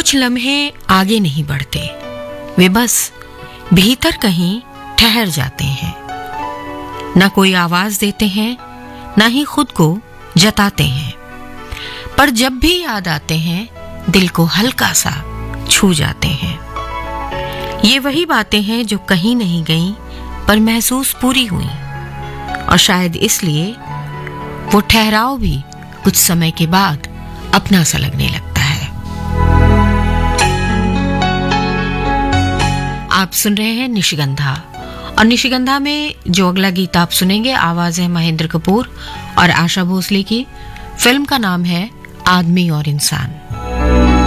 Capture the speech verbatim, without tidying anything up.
कुछ लम्हे आगे नहीं बढ़ते, वे बस भीतर कहीं ठहर जाते हैं। न कोई आवाज देते हैं, न ही खुद को जताते हैं, पर जब भी याद आते हैं दिल को हल्का सा छू जाते हैं। ये वही बातें हैं जो कहीं नहीं गईं पर महसूस पूरी हुई, और शायद इसलिए वो ठहराव भी कुछ समय के बाद अपना सा लगने लगता है। आप सुन रहे हैं निशिगंधा, और निशिगंधा में जो अगला गीत आप सुनेंगे, आवाज है महेंद्र कपूर और आशा भोसले की। फिल्म का नाम है आदमी और इंसान।